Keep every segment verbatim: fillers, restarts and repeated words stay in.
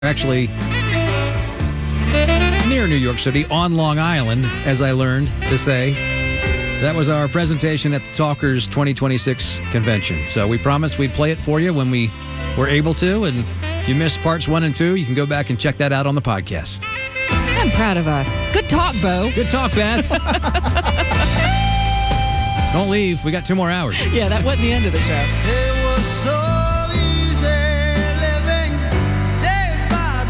Actually, near New York City, on Long Island, as I learned to say. That was our presentation at the Talkers twenty twenty-six convention. So we promised we'd play it for you when we were able to. And if you missed parts one and two, you can go back and check that out on the podcast. I'm proud of us. Good talk, Bo. Good talk, Beth. Don't leave. We got two more hours. Yeah, that wasn't the end of the show. It was so easy living day by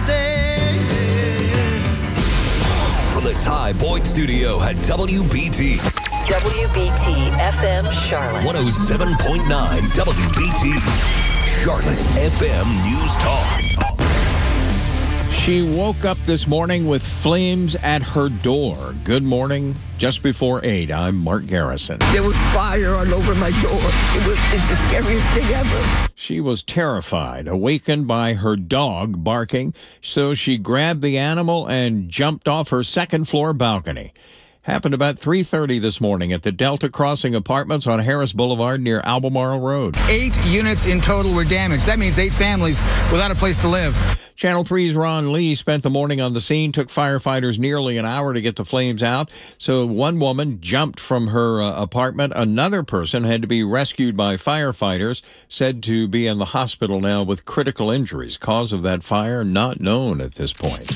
day. From the Ty Boyd Studio at W B T. W B T F M Charlotte. one oh seven point nine W B T. Charlotte's F M News Talk. She woke up this morning with flames at her door. Good morning. Just before eight, I'm Mark Garrison. There was fire all over my door. It was, it's the scariest thing ever. She was terrified, awakened by her dog barking, so she grabbed the animal and jumped off her second floor balcony. Happened about three thirty this morning at the Delta Crossing Apartments on Harris Boulevard near Albemarle Road. Eight units in total were damaged. That means eight families without a place to live. Channel three's Ron Lee spent the morning on the scene, took firefighters nearly an hour to get the flames out. So one woman jumped from her uh, apartment. Another person had to be rescued by firefighters, said to be in the hospital now with critical injuries. Cause of that fire not known at this point.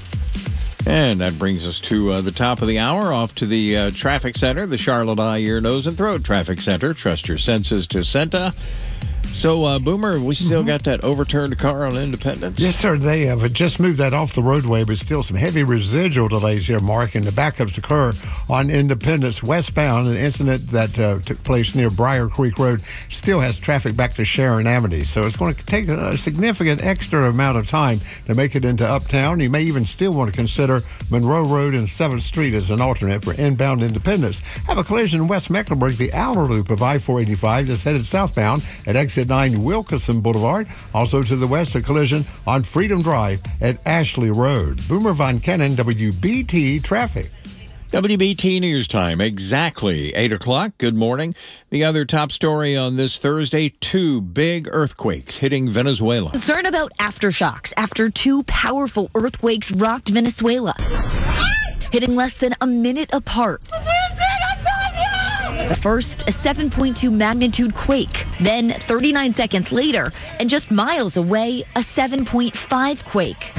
And that brings us to uh, the top of the hour, off to the uh, traffic center, the Charlotte Eye, Ear, Nose, and Throat Traffic Center. Trust your senses to Senta. So, uh, Boomer, we still mm-hmm. got that overturned car on Independence? Yes, sir. They have just moved that off the roadway, but still some heavy residual delays here, Mark. And the backups occur on Independence westbound. An incident that uh, took place near Briar Creek Road still has traffic back to Sharon Amity. So it's going to take a significant extra amount of time to make it into Uptown. You may even still want to consider Monroe Road and seventh Street as an alternate for inbound Independence. Have a collision in West Mecklenburg, the outer loop of I four eighty-five that's headed southbound at exit nine Wilkeson Boulevard. Also to the west, a collision on Freedom Drive at Ashley Road. Boomer Von Kennon, W B T Traffic. W B T News Time, exactly eight o'clock. Good morning. The other top story on this Thursday, two big earthquakes hitting Venezuela. Concern about aftershocks after two powerful earthquakes rocked Venezuela, hitting less than a minute apart. The first, a seven point two magnitude quake. Then, thirty-nine seconds later, and just miles away, a seven point five quake.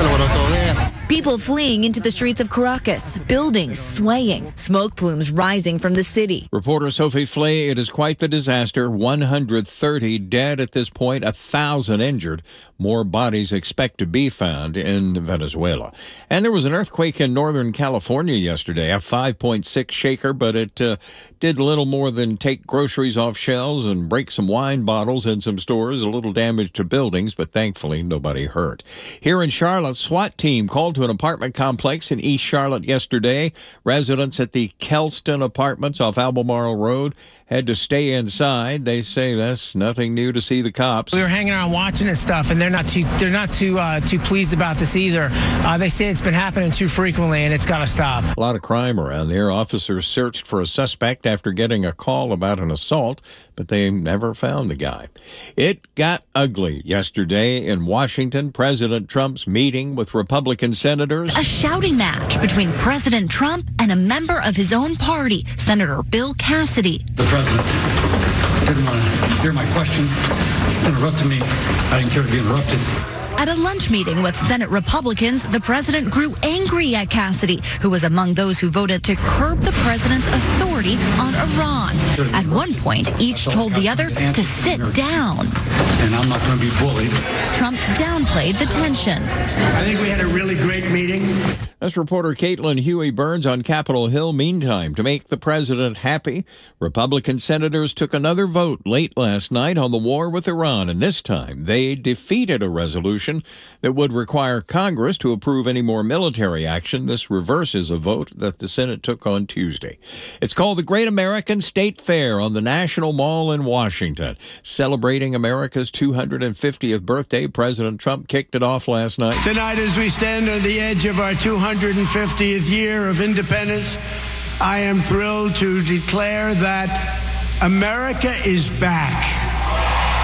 People fleeing into the streets of Caracas, buildings swaying, smoke plumes rising from the city. Reporter Sophie Flay, it is quite the disaster. one hundred thirty dead at this point, one thousand injured. More bodies expect to be found in Venezuela. And there was an earthquake in Northern California yesterday, a five point six shaker, but it uh, did little more than take groceries off shelves and break some wine bottles in some stores. A little damage to buildings, but thankfully nobody hurt. Here in Charlotte, SWAT team called to an apartment complex in East Charlotte yesterday. Residents at the Kelston Apartments off Albemarle Road had to stay inside. They say that's nothing new to see the cops. We were hanging around watching and stuff, and they're not too they're not too uh, too pleased about this either. Uh, they say it's been happening too frequently, and it's got to stop. A lot of crime around there. Officers searched for a suspect after getting a call about an assault, but they never found the guy. It got ugly yesterday in Washington. President Trump's meeting with Republican senators. A shouting match between President Trump and a member of his own party, Senator Bill Cassidy. The president didn't want to hear my question, interrupted me. I didn't care to be interrupted. At a lunch meeting with Senate Republicans, the president grew angry at Cassidy, who was among those who voted to curb the president's authority on Iran. At one point, each told the other to sit down. And I'm not going to be bullied. Trump downplayed the tension. I think we had a really great meeting. That's reporter Caitlin Huey Burns on Capitol Hill. Meantime, to make the president happy, Republican senators took another vote late last night on the war with Iran, and this time they defeated a resolution that would require Congress to approve any more military action. This reverses a vote that the Senate took on Tuesday. It's called the Great American State Fair on the National Mall in Washington. Celebrating America's two hundred fiftieth birthday, President Trump kicked it off last night. Tonight, as we stand on the edge of our two hundred fiftieth year of independence, I am thrilled to declare that America is back.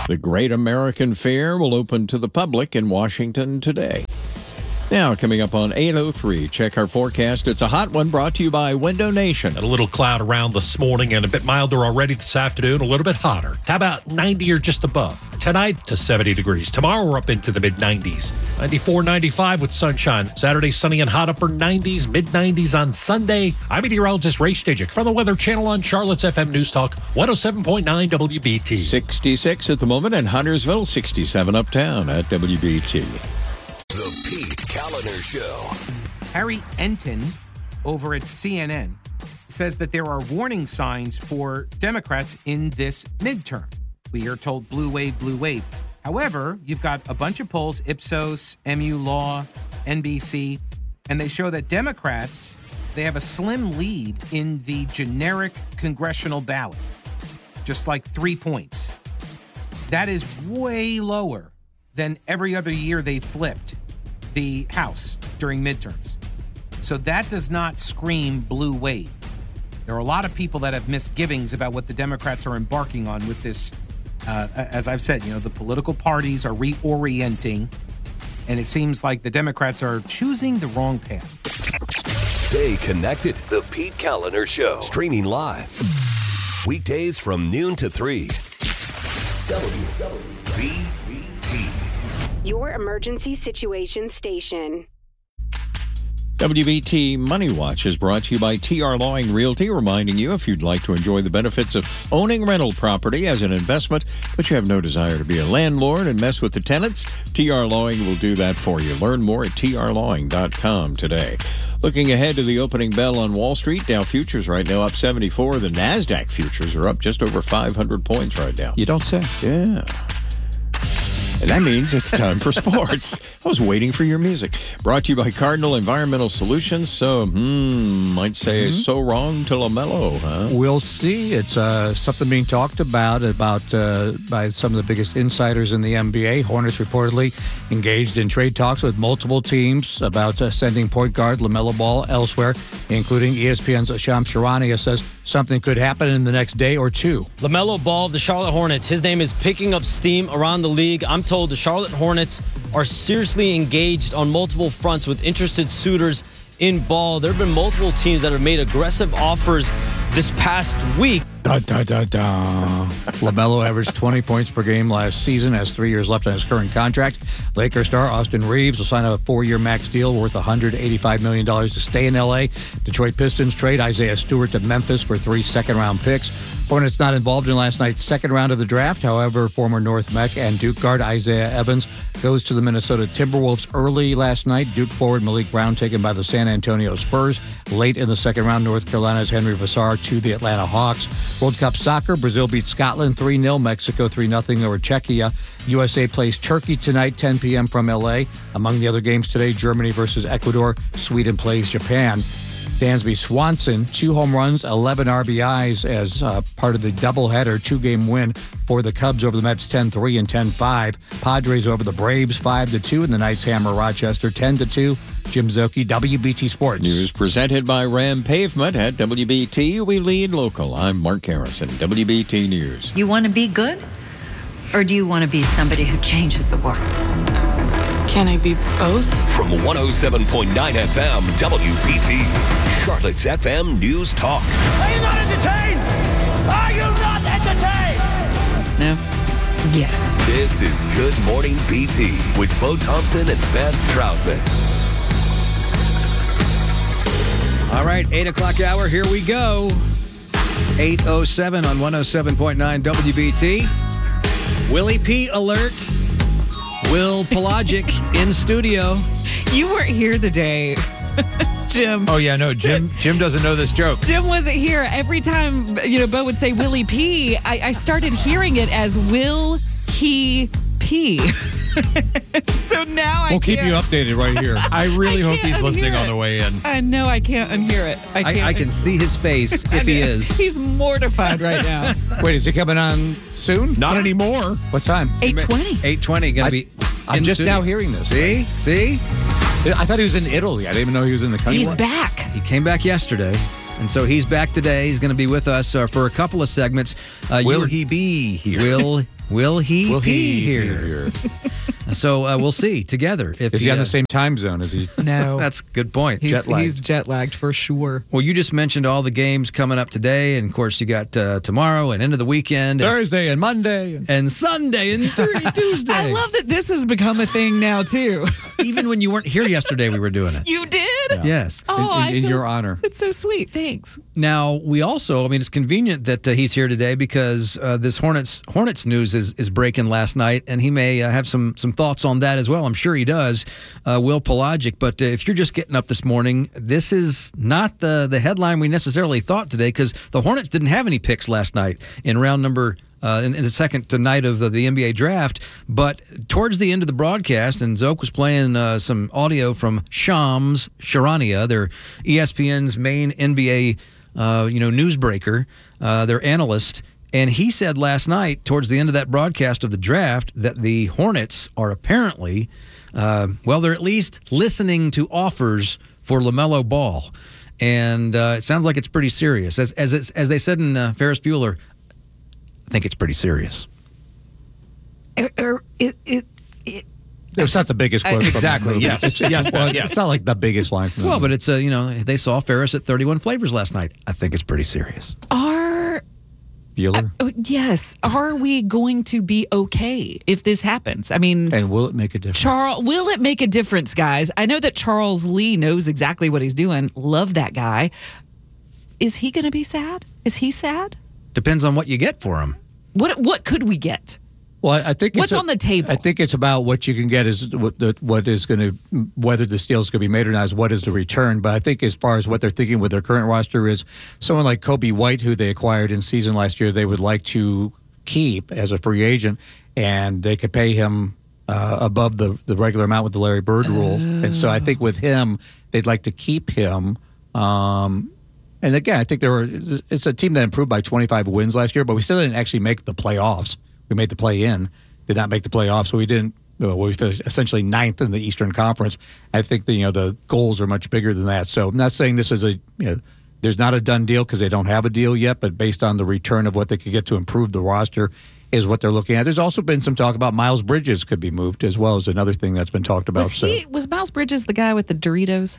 The Great American Fair will open to the public in Washington today. Now, coming up on eight oh three, check our forecast. It's a hot one brought to you by Window Nation. Got a little cloud around this morning and a bit milder already this afternoon, a little bit hotter. How about ninety or just above? Tonight to seventy degrees. Tomorrow we're up into the mid nineties. ninety-four, ninety-five with sunshine. Saturday sunny and hot, upper nineties, mid nineties on Sunday. I'm meteorologist Ray Stajic from the Weather Channel on Charlotte's F M News Talk one oh seven point nine W B T. sixty-six at the moment in Huntersville, sixty-seven uptown at W B T. The Pete Kaliner Show. Harry Enton over at C N N says that there are warning signs for Democrats in this midterm. We are told blue wave, blue wave. However, you've got a bunch of polls, Ipsos, M U Law, N B C, and they show that Democrats, they have a slim lead in the generic congressional ballot, just like three points. That is way lower than every other year they flipped the House during midterms. So that does not scream blue wave. There are a lot of people that have misgivings about what the Democrats are embarking on with this. Uh, as I've said, you know, the political parties are reorienting, and it seems like the Democrats are choosing the wrong path. Stay connected. The Pete Kaliner Show. Streaming live. Weekdays from noon to three. W B T. Your emergency situation station. W B T Money Watch is brought to you by T R Lawing Realty, reminding you if you'd like to enjoy the benefits of owning rental property as an investment, but you have no desire to be a landlord and mess with the tenants, T R Lawing will do that for you. Learn more at T R lawing dot com today. Looking ahead to the opening bell on Wall Street, Dow futures right now up seventy-four. The NASDAQ futures are up just over five hundred points right now. You don't say. Yeah. And that means it's time for sports. I was waiting for your music. Brought to you by Cardinal Environmental Solutions. So, hmm, might say mm-hmm. so wrong to LaMelo, huh? We'll see. It's uh, something being talked about about uh, by some of the biggest insiders in the N B A. Hornets reportedly engaged in trade talks with multiple teams about uh, sending point guard LaMelo Ball elsewhere, including E S P N's Shams Charania says something could happen in the next day or two. LaMelo Ball of the Charlotte Hornets, his name is picking up steam around the league. I'm told the Charlotte Hornets are seriously engaged on multiple fronts with interested suitors in Ball. There have been multiple teams that have made aggressive offers this past week. Da, da, da, da. LaMelo averaged twenty points per game last season, has three years left on his current contract. Lakers star Austin Reeves will sign a four-year max deal worth one hundred eighty-five million dollars to stay in L A. Detroit Pistons trade Isaiah Stewart to Memphis for three second-round picks. Hornets not involved in last night's second round of the draft. However, former North Mech and Duke guard Isaiah Evans goes to the Minnesota Timberwolves early last night. Duke forward Malik Brown taken by the San Antonio Spurs. Late in the second round, North Carolina's Henry Vassar to the Atlanta Hawks. World Cup soccer, Brazil beat Scotland three nil, Mexico three nothing over Czechia. U S A plays Turkey tonight, ten p.m. from L A. Among the other games today, Germany versus Ecuador. Sweden plays Japan. Dansby Swanson, two home runs, eleven R B Is as uh, part of the doubleheader two-game win for the Cubs over the Mets ten three and ten five. Padres over the Braves five to two, and the Knights hammer Rochester ten to two. Jim Zoki, W B T Sports. News presented by Ram Pavement at W B T. We lead local. I'm Mark Harrison, W B T News. You want to be good? Or do you want to be somebody who changes the world? Can I be both? From one oh seven point nine F M, W B T, Charlotte's F M News Talk. Are you not entertained? Are you not entertained? No. Yes. This is Good Morning B T with Bo Thompson and Beth Troutman. All right, eight o'clock hour, here we go. eight oh seven on one oh seven point nine W B T. Willie Pete alert. Will Pelagic in studio. You weren't here today, Jim. Oh, yeah, no, Jim Jim doesn't know this joke. Jim wasn't here. Every time, you know, Bo would say Willie P, I, I started hearing it as Will He P. So now I We'll can't. keep you updated right here. I really I hope he's listening it. on the way in. I know I can't unhear it. I, can't. I, I can see his face if he is. He's mortified right now. Wait, is he coming on soon? Not anymore. What time? eight twenty. eight twenty, going to be I'm in just studio. now hearing this. See? See? I thought he was in Italy. I didn't even know he was in the country. He's back. He came back yesterday, and so he's back today. He's going to be with us uh, for a couple of segments. Uh, Will you- he be here? Will Will he Will pee he here? So uh, we'll see together. If Is he on uh, the same time zone as he? No. That's a good point. He's Jet lagged. he's jet lagged for sure. Well, you just mentioned all the games coming up today, and of course you got uh, tomorrow and into the weekend, and, Thursday and Monday. And and Sunday and th- Tuesday. I love that this has become a thing now too. Even when you weren't here yesterday, we were doing it. You did? Yes. Oh, in, in, I in feel- your honor. It's so sweet. Thanks. Now we also, I mean, it's convenient that uh, he's here today because uh, this Hornets Hornets news is, is breaking last night, and he may uh, have some some thoughts on that as well. I'm sure he does. Uh, Will Pelagic. But uh, if you're just getting up this morning, this is not the the headline we necessarily thought today, because the Hornets didn't have any picks last night in round number. Uh, in, in the second night of the, the N B A draft, but towards the end of the broadcast, and Zoke was playing uh, some audio from Shams Charania, their E S P N's main N B A, uh, you know, newsbreaker, uh, their analyst, and he said last night, towards the end of that broadcast of the draft, that the Hornets are apparently, uh, well, they're at least listening to offers for LaMelo Ball, and uh, it sounds like it's pretty serious. As as it's, as they said in uh, Ferris Bueller, I think it's pretty serious. Er, er, it, it, it, It's not the biggest quote. from the Exactly, movie. yes. It's, Yes, well, yes. it's not like the biggest line. From the Well, movie. but it's, uh, you know, they saw Ferris at thirty-one Flavors last night. I think it's pretty serious. are Bueller. oh, yes. Are we going to be okay if this happens? I mean, And will it make a difference? Charles, will it make a difference, guys? I know that Charles Lee knows exactly what he's doing. Love that guy. Is he going to be sad? Is he sad? Depends on what you get for him. What What could we get? Well, I think it's What's a- on the table? I think it's about what you can get is what the, what is going to whether this deal is going to be made or not is what is the return. But I think as far as what they're thinking with their current roster is someone like Kobe White, who they acquired in season last year, they would like to keep as a free agent, and they could pay him uh, above the the regular amount with the Larry Bird rule. And so I think with him, they'd like to keep him. Um, and again, I think there were it's a team that improved by twenty-five wins last year, but we still didn't actually make the playoffs. We made the play in, did not make the playoffs, so we didn't. Well, we finished essentially ninth in the Eastern Conference. I think the you know the goals are much bigger than that. So I'm not saying this is a you know there's not a done deal because they don't have a deal yet, but based on the return of what they could get to improve the roster is what they're looking at. There's also been some talk about Miles Bridges could be moved as well as another thing that's been talked about. Was so he? Was Miles Bridges the guy with the Doritos?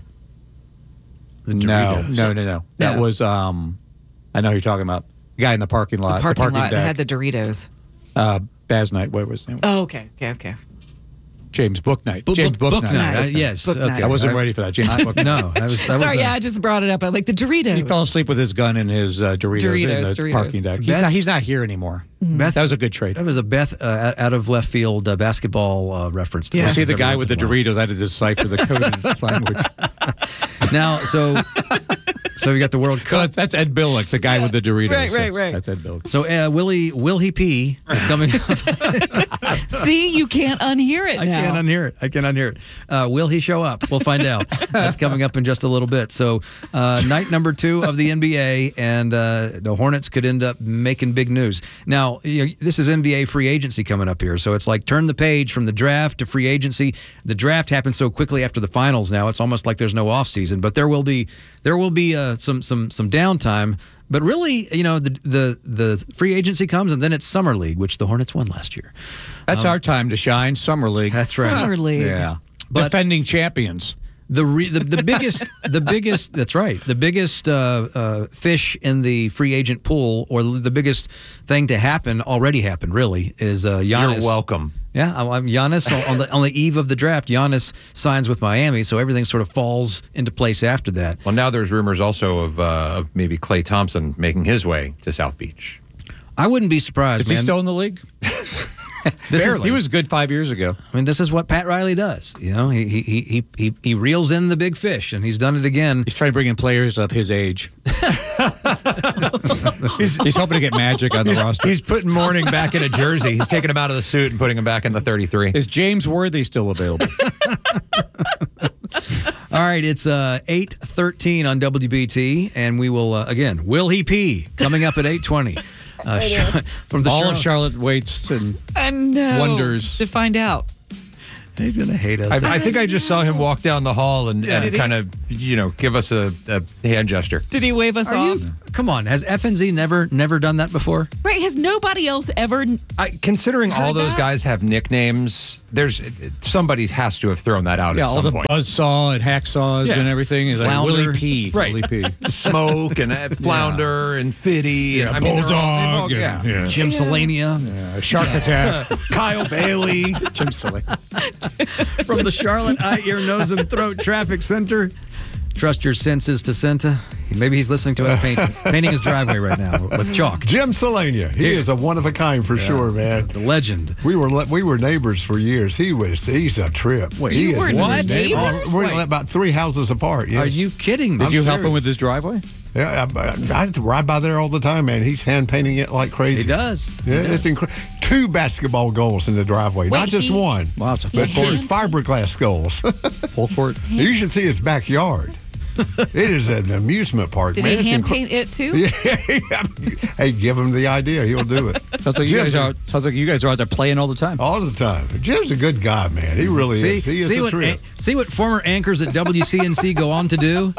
The no, Doritos. no, no, no. That No. was um, I know who you're talking about. The guy in the parking lot, The parking, lot that deck. had the Doritos. uh, Baz Knight, what was his name? Oh, okay, okay, okay. James Booknight. Book- James book- Booknight. Booknight, uh, Okay. yes, Booknight. okay. I wasn't I- ready for that. James I- Booknight. no, I was. That was Sorry, uh, yeah, I just brought it up. I like the Doritos. He fell asleep with his gun and his uh, Doritos, in Doritos, the Doritos. parking deck. He's Beth- not, he's not here anymore. Beth, That was a good trade. That was a Beth uh, out of left field uh, basketball uh, reference. that You see happens the every guy once with the in a while. Doritos. I had to decipher the coding language. Now, so so we got the World So Cup. that's, that's Ed Billick, the guy with the Doritos. Right, right, That's- right. That's Ed Billick. So uh, Willie Will he pee is coming up. See, you can't unhear it I now. can't unhear it. I can't unhear it. Uh, will he show up? We'll find out. That's coming up in just a little bit. So, uh, night number two of the N B A, and uh, the Hornets could end up making big news. Now, you know, this is N B A free agency coming up here, so it's like turn the page from the draft to free agency. The draft happens so quickly after the finals now; it's almost like there's no off season. But there will be there will be uh, some some some downtime. But really, you know, the the the free agency comes, and then it's summer league, which the Hornets won last year. That's Um, our time to shine. Summer League. That's right. Summer League. Yeah. But- Defending champions. The, re, the the biggest the biggest that's right the biggest uh, uh, fish in the free agent pool, or the biggest thing to happen already happened really is uh, Giannis. You're welcome. Yeah, I'm I'm Giannis on- on the on the eve of the draft. Giannis signs with Miami, so everything sort of falls into place after that. Well, now there's rumors also of, uh, of maybe Klay Thompson making his way to South Beach. I wouldn't be surprised. Is man. he still in the league? This is- Barely. He was good five years ago. I mean, this is what Pat Riley does. You know, he he he he he reels in the big fish, and he's done it again. He's trying to bring in players of his age. he's, he's hoping to get Magic on the roster. He's putting Mourning back in a jersey. He's taking him out of the suit and putting him back in the thirty-three. Is James Worthy still available? All right, it's uh, eight thirteen on W B T, and we will, uh, again, Will He Pee, coming up at eight twenty. Uh, Char- from the All Charlotte, of Charlotte waits and I know. Wonders. To find out. He's going to hate us. I, I think I just saw him walk down the hall and, Yeah. and Did he? kind of, you know, give us a, a hand gesture. Did he wave us Are off? you- come on, has F N Z never never done that before? Right? Has nobody else ever? I, considering all Heard those that? guys have nicknames, there's somebody has to have thrown that out Yeah, at all some the point. buzzsaw and hacksaws Yeah. and everything. Is like Flounder. Willie P. Right. Willie P. Smoke and uh, Flounder and Fitty. Yeah, and, I mean, they're all- they've all- Bulldog. yeah. and, yeah. Jim Selania Yeah, Shark Attack. Kyle Bailey. Jim Selania. from the Charlotte Eye, Ear, Nose, and Throat Traffic Center. Trust your senses to Senta. Maybe he's listening to us paint, painting his driveway right now with chalk. Jim Selania. He Here. is a one of a kind for sure, man. The legend. We were le- we were neighbors for years. He was he's a trip. Wait, he you is were a what? neighbor. Neighbors? We're Wait. about three houses apart. Yes. Are you kidding me? Did you help him serious. with his driveway? Yeah, I, I, I ride by there all the time, man. He's hand painting it like crazy. He does. Yeah, He it's does. incredible. Two basketball goals in the driveway, Wait, not just he- one. Wow, it's a full But two court. fiberglass goals. Full court. You should see his backyard. It is an amusement park, Did man. he hand It's incre- paint it too? Yeah. Hey, give him the idea. He'll do it. Sounds like you Jim's guys are. Sounds like you guys are out there playing all the time. all the time. Jim's a good guy, man. He really See, is. He is see a what trip. an- see what former anchors at W C N C go on to do.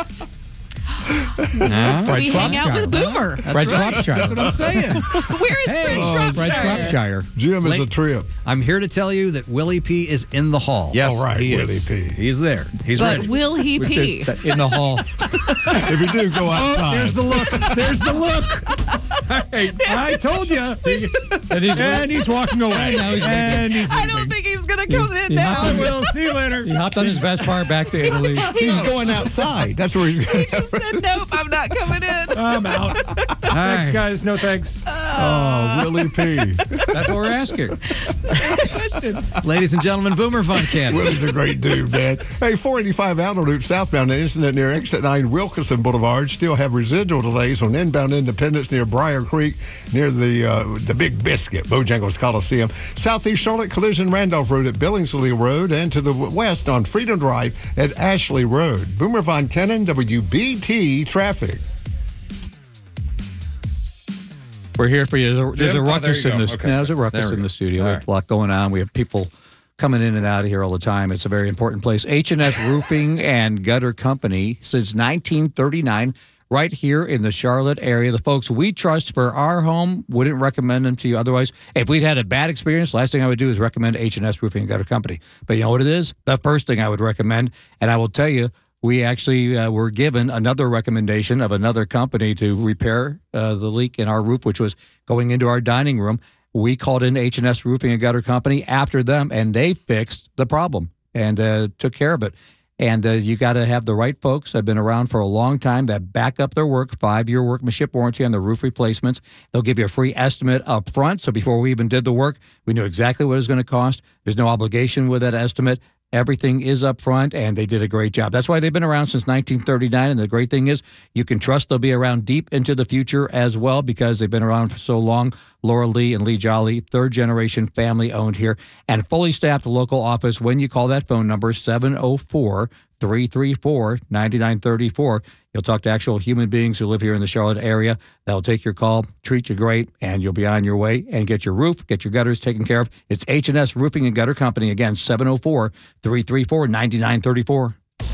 Fred We hang out Shropshire. with Boomer. Fred Shropshire. That's what I'm saying. Where is Fred Oh, Fred Shropshire? Shropshire. Jim is Late- a trip. I'm here to tell you that Willie P is in the hall. Yes, All right, he Willie is. P. He's there. He's But ready. will he Which pee? is in the hall. If you do, go outside. There's the look. There's the look. Hey, I told you. And he's, And he's walking away. now he's and he's I don't think he's gonna come in he now. hopped on- We'll see you later. he hopped on his Vespa back to Italy. He's going outside. That's where he's He just said, "Nope, I'm not coming in." I'm out. Thanks, guys. No thanks. Oh, Willie P. That's what we're asking. Ladies and gentlemen, Boomer Von Can. Willie's a great dude, man. Hey, four eighty-five Outer Loop southbound, an incident near Exit nine Wilkinson Boulevard. Still have residual delays on inbound Independence near Briar Creek, near the uh, the Big Biscuit, Bojangles Coliseum. Southeast Charlotte collision Randolph Road at Billingsley Road, and to the west on Freedom Drive at Ashley Road. Boomer Von Kennan, W B T Traffic. We're here for you. There's a, there's a Jim? Oh, there ruckus you in go. this. Okay. No, there's a There ruckus we in go. the studio. All We have a lot going on. We have people coming in and out of here all the time. It's a very important place. H and S Roofing and Gutter Company since nineteen thirty-nine, right here in the Charlotte area. The folks we trust for our home, wouldn't recommend them to you otherwise. If we'd had a bad experience, last thing I would do is recommend H and S Roofing and Gutter Company. But you know what it is? The first thing I would recommend, and I will tell you, we actually uh, were given another recommendation of another company to repair uh, the leak in our roof, which was going into our dining room. We called in H and S Roofing and Gutter Company after them, and they fixed the problem and uh, took care of it. And uh, you got to have the right folks that have been around for a long time that back up their work, five-year workmanship warranty on the roof replacements. They'll give you a free estimate up front. So before we even did the work, we knew exactly what it was going to cost. There's no obligation with that estimate. Everything is up front, and they did a great job. That's why they've been around since nineteen thirty-nine, and the great thing is you can trust they'll be around deep into the future as well because they've been around for so long. Laura Lee and Lee Jolly, third-generation family-owned here, and fully staffed local office when you call that phone number, seven oh four, three three four, nine nine three four. You'll talk to actual human beings who live here in the Charlotte area. They'll take your call, treat you great, and you'll be on your way and get your roof, get your gutters taken care of. It's H and S Roofing and Gutter Company. Again, seven oh four, three three four, nine nine three four.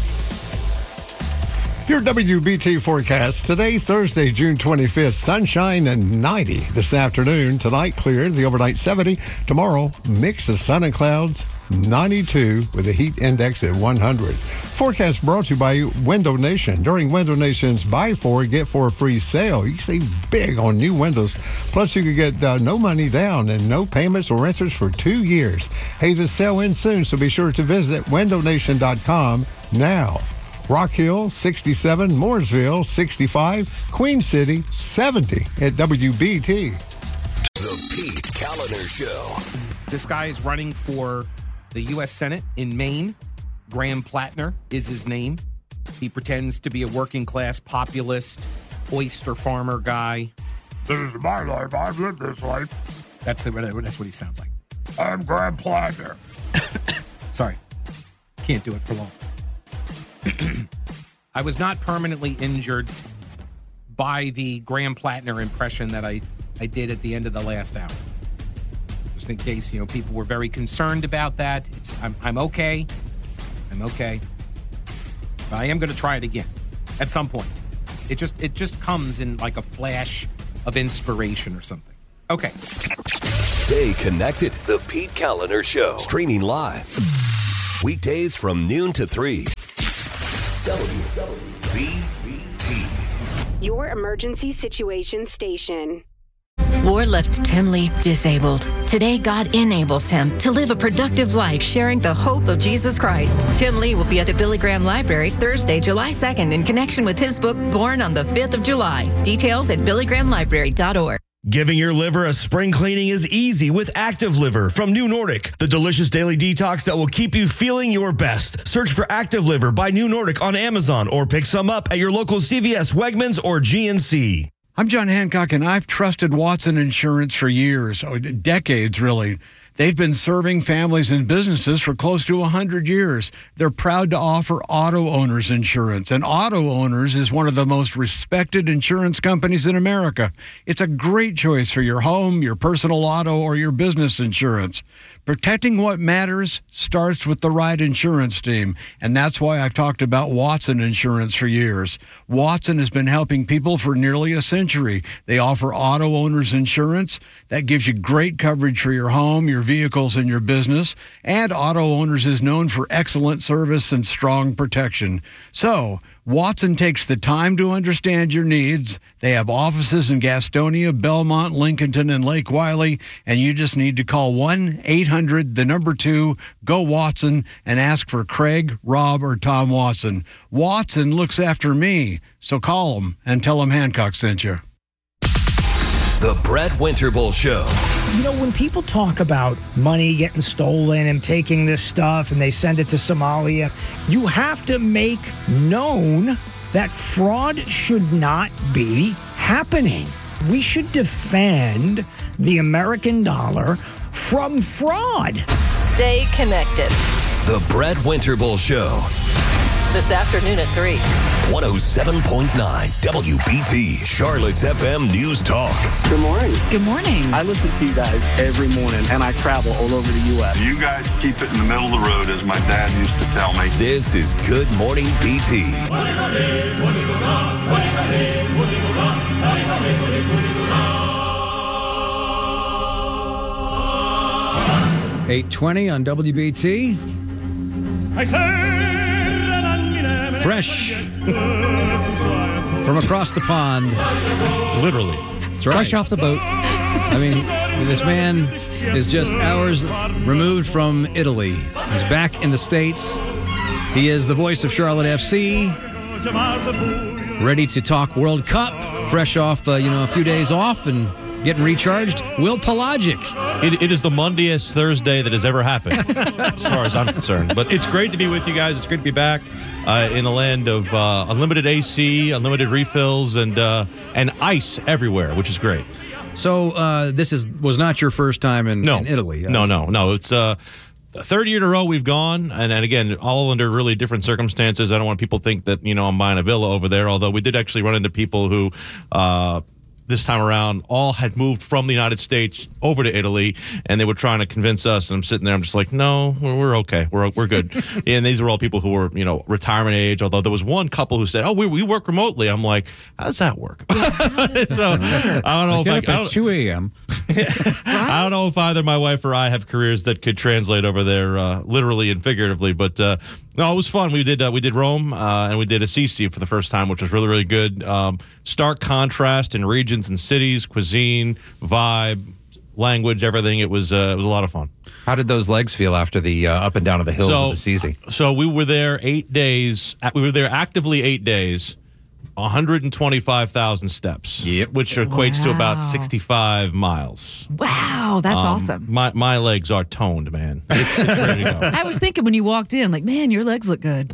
Your W B T forecast today, Thursday, June twenty-fifth, sunshine and ninety this afternoon. Tonight, clear, the overnight seventy. Tomorrow, mix of sun and clouds, ninety-two with a heat index at one hundred. Forecast brought to you by Window Nation. During Window Nation's buy four, get four free sale, you can save big on new windows. Plus, you can get uh, no money down and no payments or renters for two years. Hey, the sale ends soon, so be sure to visit window nation dot com now. Rock Hill, sixty-seven, Mooresville, sixty-five, Queen City, seventy at W B T. The Pete Calendar Show. This guy is running for the U S Senate in Maine. Graham Plattner is his name. He pretends to be a working class populist, oyster farmer guy. This is my life. I've lived this life. That's, that's what he sounds like. I'm Graham Plattner. Sorry. Can't do it for long. I was not permanently injured by the Graham Plattner impression that I, I did at the end of the last hour. just in case, you know, people were very concerned about that. It's I'm, I'm okay. I'm okay. But I am going to try it again at some point. It just it just comes in like a flash of inspiration or something. Okay. Stay connected. The Pete Kaliner Show. Streaming live. Weekdays from noon to three. W B T. Your emergency situation station. War left Tim Lee disabled. Today, God enables him to live a productive life sharing the hope of Jesus Christ. Tim Lee will be at the Billy Graham Library Thursday, July second in connection with his book, Born on the fifth of July. Details at billy graham library dot org. Giving your liver a spring cleaning is easy with Active Liver from New Nordic, the delicious daily detox that will keep you feeling your best. Search for Active Liver by New Nordic on Amazon or pick some up at your local C V S, Wegmans, or G N C. I'm John Hancock, and I've trusted Watson Insurance for years, oh, decades really. They've been serving families and businesses for close to one hundred years. They're proud to offer auto owners insurance, and Auto Owners is one of the most respected insurance companies in America. It's a great choice for your home, your personal auto, or your business insurance. Protecting what matters starts with the right insurance team, and that's why I've talked about Watson Insurance for years. Watson has been helping people for nearly a century. They offer auto owners insurance that gives you great coverage for your home, your vehicles, and your business, and Auto Owners is known for excellent service and strong protection. So, Watson takes the time to understand your needs. They have offices in Gastonia, Belmont, Lincolnton, and Lake Wiley, and you just need to call one eight hundred, the number two, go Watson, and ask for Craig, Rob, or Tom Watson. Watson looks after me, so call them and tell them Hancock sent you. The Brett Winterble Show. You know, when people talk about money getting stolen and taking this stuff and they send it to Somalia, you have to make known that fraud should not be happening. We should defend the American dollar from fraud. Stay connected. The Brett Winterble Show. This afternoon at three. one oh seven point nine W B T, Charlotte's F M News Talk. Good morning. Good morning. I listen to you guys every morning, and I travel all over the U S You guys keep it in the middle of the road, as my dad used to tell me. This is Good Morning B T. eight twenty on W B T. Fresh from across the pond. Literally. That's right. Fresh off the boat. I mean, this man is just hours removed from Italy. He's back in the States. He is the voice of Charlotte F C. Ready to talk World Cup. Fresh off, uh, you know, a few days off and getting recharged. Will Pelagic. It, it is the Monday-est Thursday that has ever happened, as far as I'm concerned. But it's great to be with you guys. It's great to be back uh, in the land of uh, unlimited A C, unlimited refills, and uh, and ice everywhere, which is great. So uh, this is was not your first time in, no. in Italy. Uh, no, no, no. It's uh, the third year in a row we've gone, and, and again, all under really different circumstances. I don't want people to think that, you know, I'm buying a villa over there, although we did actually run into people who uh, this time around all had moved from the United States over to Italy, and they were trying to convince us, and I'm sitting there, I'm just like, no, we're, we're okay. We're we're good. And these were all people who were, you know, retirement age, although there was one couple who said, oh, we, we work remotely. I'm like, how does that work? Yeah, how does so that work? I don't know if I, Get up I at two a.m. I don't know if either my wife or I have careers that could translate over there uh, literally and figuratively, but uh, no, it was fun. We did uh, we did Rome uh, and we did Assisi for the first time, which was really, really good. Um, stark contrast in regions and cities, cuisine, vibe, language, everything. It was uh, it was a lot of fun. How did those legs feel after the uh, up and down of the hills so, of Assisi? So we were there eight days. We were there actively eight days. one hundred twenty-five thousand steps, yep. which equates wow. to about sixty-five miles. Wow, that's um, awesome. My my legs are toned, man. It's, it's ready to go. I was thinking when you walked in, like, man, your legs look good.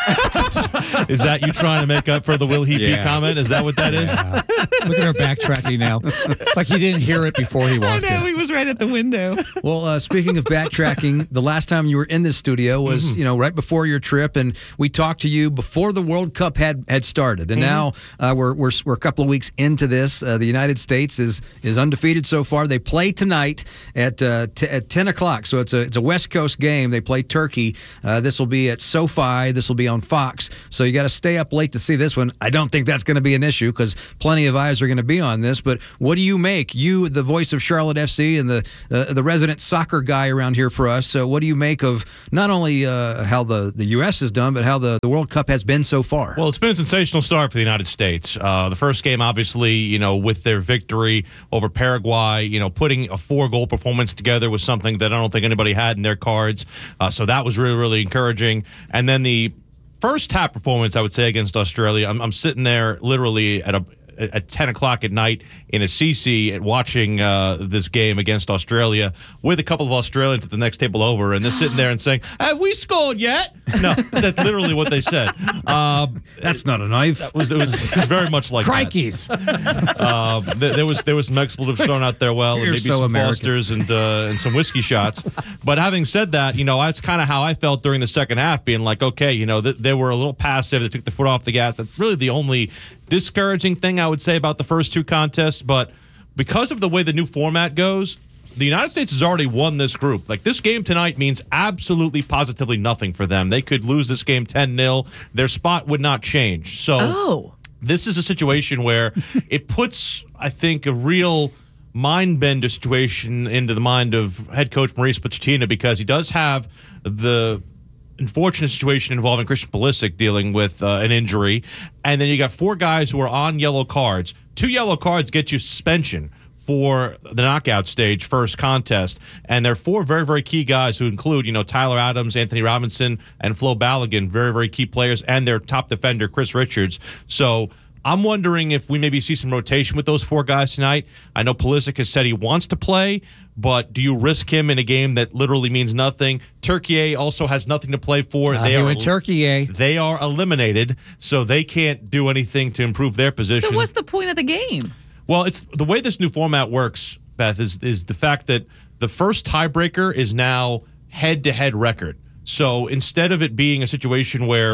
Is that you trying to make up for the Will He Be Yeah. comment? Is that what that is? Yeah. Look at our backtracking now. Like he didn't hear it before he I walked know, in. he was right at the window. Well, uh, speaking of backtracking, the last time you were in this studio was, Mm-hmm. you know, right before your trip, and we talked to you before the World Cup had, had started. And now Mm-hmm. uh, we're, we're we're a couple of weeks into this. Uh, the United States is is undefeated so far. They play tonight at uh, t- at ten o'clock, so it's a it's a West Coast game. They play Turkey. Uh, this will be at SoFi. This will be on Fox. So you got to stay up late to see this one. I don't think that's going to be an issue because plenty of eyes are going to be on this. But what do you make? You, the voice of Charlotte F C and the uh, the resident soccer guy around here for us. So what do you make of not only uh, how the, the U S has done, but how the, the World Cup has been so far? Well, it's been a sensational start for the United States. Uh, the first game, obviously, you know, with their victory over Paraguay, you know, putting a four-goal performance together was something that I don't think anybody had in their cards. Uh, so that was really, really encouraging. And then the first half performance, I would say, against Australia, I'm, I'm sitting there literally at a at ten o'clock at night in Assisi and watching uh, this game against Australia with a couple of Australians at the next table over, and they're sitting there and saying, "Have we scored yet?" No, that's literally what they said. Um, that's not a knife. That was, it, was, it was very much like Crikeys. that. Um, there, there was there was some expletives thrown out there, well, and You're maybe so some American. Fosters and uh, and some whiskey shots. But having said that, you know, that's kind of how I felt during the second half, being like, okay, you know, th- they were a little passive. They took the foot off the gas. That's really the only discouraging thing I would say about the first two contests. But because of the way the new format goes, the United States has already won this group. Like, this game tonight means absolutely positively nothing for them. They could lose this game ten nil. Their spot would not change. So Oh. this is a situation where it puts, I think, a real mind bender situation into the mind of head coach Maurice Pochettino, because he does have the unfortunate situation involving Christian Pulisic dealing with uh, an injury. And then you got four guys who are on yellow cards. Two yellow cards get you suspension for the knockout stage first contest. And they're four very, very key guys who include, you know, Tyler Adams, Anthony Robinson, and Flo Balogun, very, very key players, and their top defender, Chris Richards. So I'm wondering if we maybe see some rotation with those four guys tonight. I know Pulisic has said he wants to play, but do you risk him in a game that literally means nothing? Turkey also has nothing to play for. Uh, they he are went Turkey. They are eliminated, so they can't do anything to improve their position. So what's the point of the game? Well, it's the way this new format works, Beth, is is the fact that the first tiebreaker is now head-to-head record. So instead of it being a situation where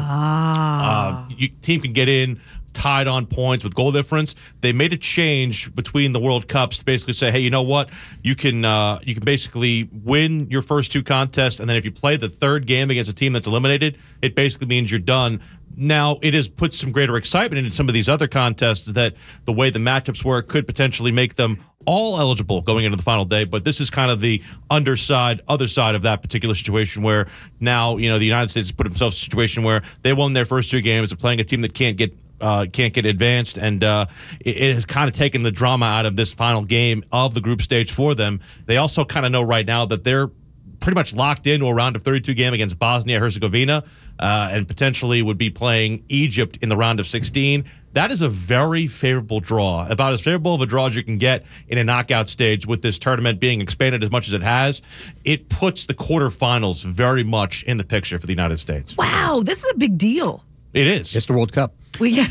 Ah. uh, you, team can get in tied on points with goal difference, they made a change between the World Cups to basically say, hey, you know what? You can uh, you can basically win your first two contests, and then if you play the third game against a team that's eliminated, it basically means you're done. Now, it has put some greater excitement into some of these other contests that the way the matchups work could potentially make them all eligible going into the final day. But this is kind of the underside, other side of that particular situation where now, you know, the United States has put themselves in a situation where they won their first two games. They're playing a team that can't get Uh, can't get advanced, and uh, it, it has kind of taken the drama out of this final game of the group stage for them. They also kind of know right now that they're pretty much locked into a round of thirty-two game against Bosnia-Herzegovina, uh, and potentially would be playing Egypt in the round of sixteen. That is a very favorable draw, about as favorable of a draw as you can get in a knockout stage with this tournament being expanded as much as it has. It puts the quarterfinals very much in the picture for the United States. Wow, this is a big deal. It is. It's the World Cup. Well, yeah.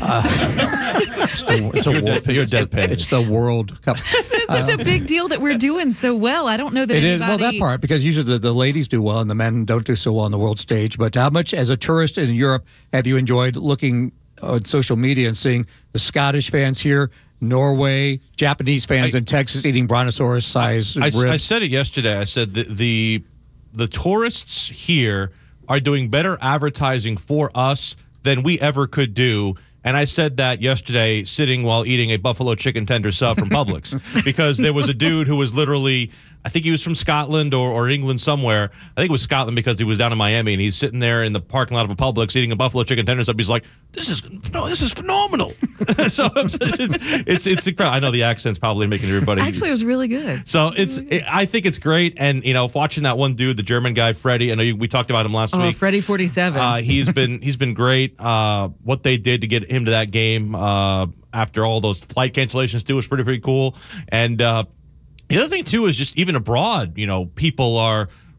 It's, the, it's a You're world, dead- you're deadpan. It's the World Cup. It's such a big deal that we're doing so well. I don't know that It is, anybody... well, that part, because usually the, the ladies do well and the men don't do so well on the world stage. But how much, as a tourist in Europe, have you enjoyed looking on social media and seeing the Scottish fans here, Norway, Japanese fans I- in Texas eating brontosaurus-sized I, ribs? I said it yesterday. I said the, the the tourists here are doing better advertising for us than we ever could do. And I said that yesterday sitting while eating a buffalo chicken tender sub from Publix, because there was a dude who was literally, I think he was from Scotland or, or England somewhere. I think it was Scotland because he was down in Miami, and he's sitting there in the parking lot of a Publix eating a buffalo chicken tender sub. He's like, this is no, this is phenomenal. So it's, it's, it's, it's incredible. I know the accent's probably making everybody. Actually, it was really good. So it's, it, I think it's great, and you know, watching that one dude, the German guy, Freddie. I know you, we talked about him last Oh, week. Freddie forty-seven. Uh, he's been he's been great. Uh, what they did to get him to that game uh, after all those flight cancellations too was pretty pretty cool. And uh, the other thing too is just even abroad, you know, people are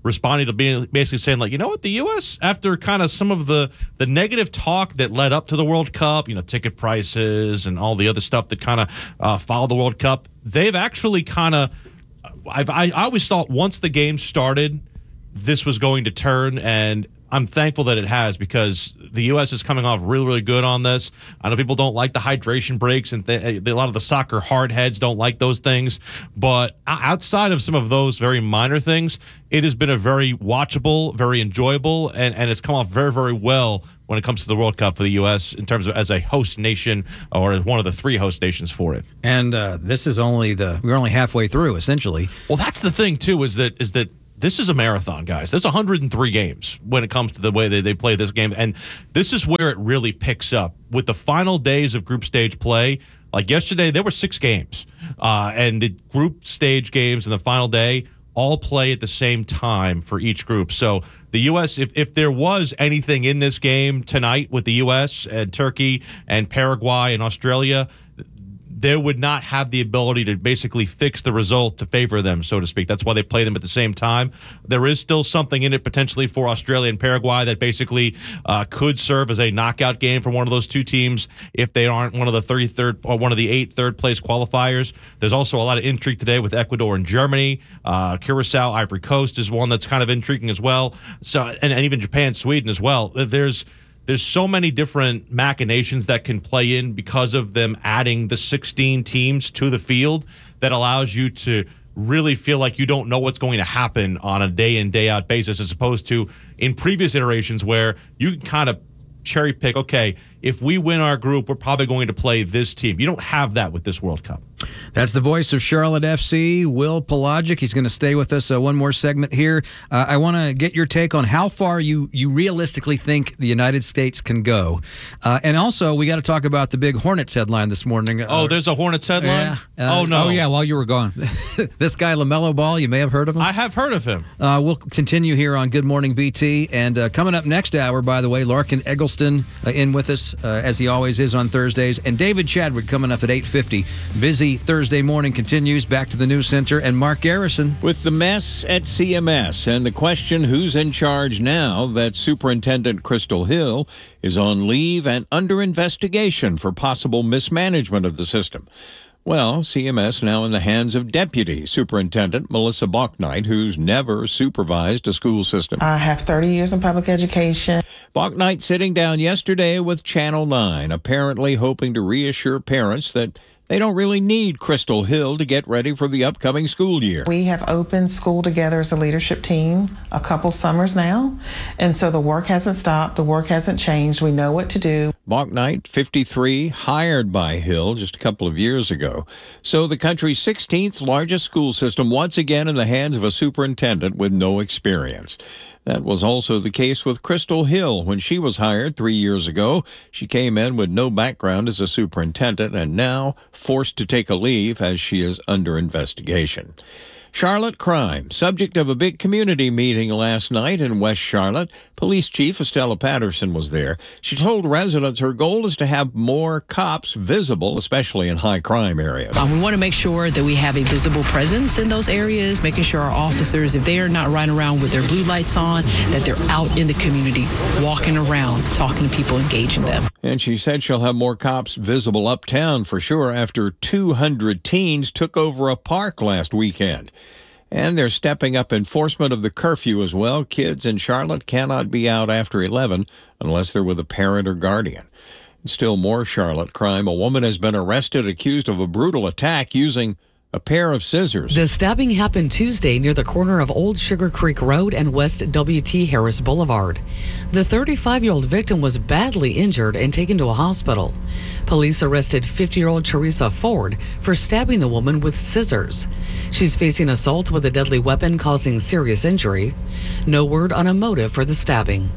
responding to being basically saying, like, you know what, the U S, after kind of some of the, the negative talk that led up to the World Cup, you know, ticket prices and all the other stuff that kind of uh, followed the World Cup, they've actually kind of, I've, I, I always thought once the game started, this was going to turn, and I'm thankful that it has, because the U S is coming off really, really good on this. I know people don't like the hydration breaks, and th- a lot of the soccer hardheads don't like those things. But outside of some of those very minor things, it has been a very watchable, very enjoyable, and, and it's come off very, very well when it comes to the World Cup for the U S in terms of as a host nation, or as one of the three host nations for it. And uh, this is only the we're only halfway through, essentially. Well, that's the thing too, is that is that. This is a marathon, guys. There's one hundred three games when it comes to the way they, they play this game. And this is where it really picks up. With the final days of group stage play, like yesterday, there were six games. Uh, and the group stage games and the final day all play at the same time for each group. So the U S, if, if there was anything in this game tonight with the U S and Turkey and Paraguay and Australia, they would not have the ability to basically fix the result to favor them, so to speak. That's why they play them at the same time. There is still something in it potentially for Australia and Paraguay that basically uh, could serve as a knockout game for one of those two teams if they aren't one of the thirty-third or one of the eight third-place qualifiers. There's also a lot of intrigue today with Ecuador and Germany. Uh, Curacao, Ivory Coast is one that's kind of intriguing as well. So, and, and even Japan, Sweden as well. There's There's so many different machinations that can play in because of them adding the sixteen teams to the field that allows you to really feel like you don't know what's going to happen on a day in, day out basis, as opposed to in previous iterations where you can kind of cherry pick, okay, if we win our group, we're probably going to play this team. You don't have that with this World Cup. That's the voice of Charlotte F C, Will Pelagic. He's going to stay with us uh, one more segment here. Uh, I want to get your take on how far you, you realistically think the United States can go. Uh, and also, we got to talk about the big Hornets headline this morning. Oh, uh, there's a Hornets headline? Yeah. Uh, oh, no. Oh, yeah, while you were gone. This guy, LaMelo Ball, you may have heard of him. I have heard of him. Uh, we'll continue here on Good Morning B T. And uh, coming up next hour, by the way, Larkin Eggleston uh, in with us, uh, as he always is on Thursdays. And David Chadwick coming up at eight fifty. Busy Thursday morning continues. Back to the news center, and Mark Garrison. With the mess at C M S and the question who's in charge now that Superintendent Crystal Hill is on leave and under investigation for possible mismanagement of the system. Well, C M S now in the hands of Deputy Superintendent Melissa Bachnight, who's never supervised a school system. I have thirty years in public education. Bachnight sitting down yesterday with Channel nine, apparently hoping to reassure parents that they don't really need Crystal Hill to get ready for the upcoming school year. We have opened school together as a leadership team a couple summers now, and so the work hasn't stopped, the work hasn't changed, we know what to do. Bachnight, fifty-three, hired by Hill just a couple of years ago. So the country's sixteenth largest school system once again in the hands of a superintendent with no experience. That was also the case with Crystal Hill when she was hired three years ago. She came in with no background as a superintendent and now forced to take a leave as she is under investigation. Charlotte crime, subject of a big community meeting last night in West Charlotte. Police Chief Estella Patterson was there. She told residents her goal is to have more cops visible, especially in high crime areas. Um, we want to make sure that we have a visible presence in those areas, making sure our officers, if they are not riding around with their blue lights on, that they're out in the community, walking around, talking to people, engaging them. And she said she'll have more cops visible uptown for sure after two hundred teens took over a park last weekend. And they're stepping up enforcement of the curfew as well. Kids in Charlotte cannot be out after eleven unless they're with a parent or guardian. And still more Charlotte crime. A woman has been arrested accused of a brutal attack using a pair of scissors. The stabbing happened Tuesday near the corner of Old Sugar Creek Road and West W T Harris Boulevard. The thirty-five-year-old victim was badly injured and taken to a hospital. Police arrested fifty-year-old Teresa Ford for stabbing the woman with scissors. She's facing assault with a deadly weapon causing serious injury. No word on a motive for the stabbing.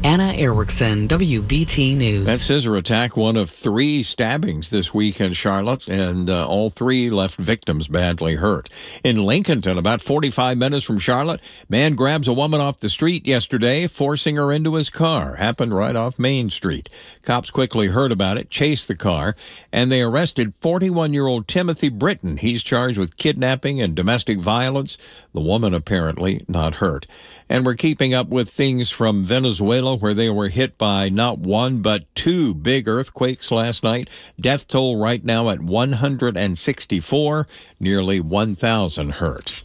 Anna Erickson, W B T News. That scissor attack, one of three stabbings this week in Charlotte, and uh, all three left victims badly hurt. In Lincolnton, about forty-five minutes from Charlotte, man grabs a woman off the street yesterday, forcing her into his car. Happened right off Main Street. Cops quickly heard about it, chased the car, and they arrested forty-one-year-old Timothy Britton. He's charged with kidnapping and domestic violence. The woman apparently not hurt. And we're keeping up with things from Venezuela, where they were hit by not one but two big earthquakes last night. Death toll right now at one hundred sixty-four, nearly one thousand hurt.